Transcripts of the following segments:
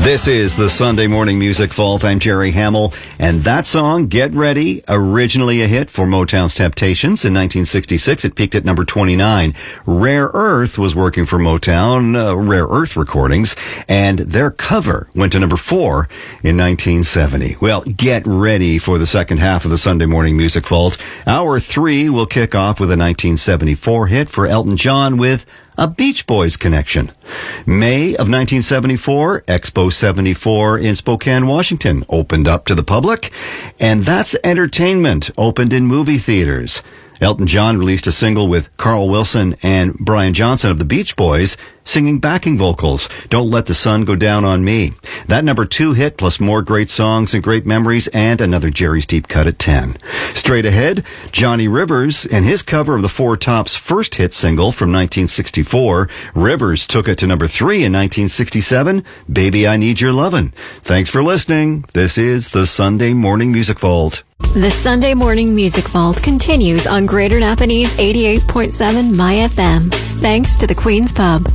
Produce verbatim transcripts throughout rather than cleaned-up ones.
This is the Sunday Morning Music Vault. I'm Jerry Hamill, and that song, Get Ready, originally a hit for Motown's Temptations in nineteen sixty-six. It peaked at number twenty-nine. Rare Earth was working for Motown, uh, Rare Earth Recordings, and their cover went to number four in nineteen seventy. Well, get ready for the second half of the Sunday Morning Music Vault. Hour three will kick off with a nineteen seventy-four hit for Elton John with a Beach Boys connection. May of nineteen seventy-four, Expo seventy-four in Spokane, Washington opened up to the public, and That's Entertainment opened in movie theaters. Elton John released a single with Carl Wilson and Brian Johnson of the Beach Boys singing backing vocals, Don't Let the Sun Go Down on Me. That number two hit, plus more great songs and great memories, and another Jerry's Deep Cut at ten. Straight ahead, Johnny Rivers and his cover of the Four Tops' first hit single from nineteen sixty-four. Rivers took it to number three in nineteen sixty-seven, Baby I Need Your Lovin'. Thanks for listening. This is the Sunday Morning Music Vault. The Sunday Morning Music Vault continues on Greater Napanese eighty-eight point seven My F M. Thanks to the Queen's Pub.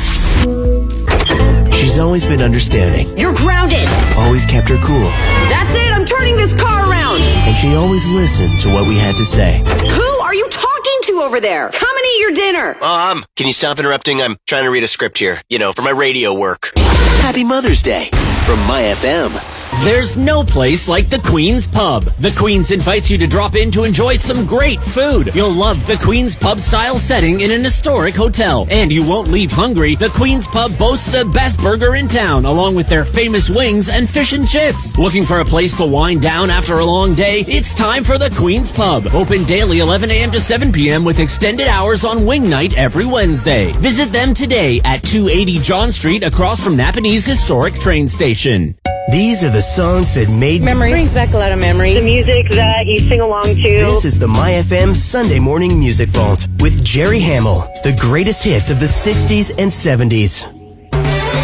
She's always been understanding. You're grounded. Always kept her cool. That's it. I'm turning this car around. And she always listened to what we had to say. Who are you talking to over there? Come and eat your dinner. Um, can you stop interrupting? I'm trying to read a script here, you know, for my radio work. Happy Mother's Day from My F M. There's no place like the Queen's Pub. The Queen's invites you to drop in to enjoy some great food. You'll love the Queen's Pub style setting in an historic hotel. And you won't leave hungry. The Queen's Pub boasts the best burger in town, along with their famous wings and fish and chips. Looking for a place to wind down after a long day? It's time for the Queen's Pub. Open daily eleven a.m. to seven p.m. with extended hours on wing night every Wednesday. Visit them today at two eighty John Street across from Napanese Historic Train Station. These are the songs that made memories. Brings back a lot of memories. The music that you sing along to. This is the My F M Sunday Morning Music Vault with Jerry Hamill. The greatest hits of the sixties and seventies.